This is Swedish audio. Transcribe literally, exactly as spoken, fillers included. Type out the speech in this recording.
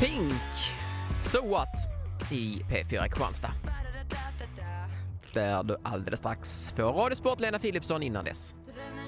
Pink, So What i P fyra Kristianstad. Där du alldeles strax får Radiosport Lena Philipsson innan dess.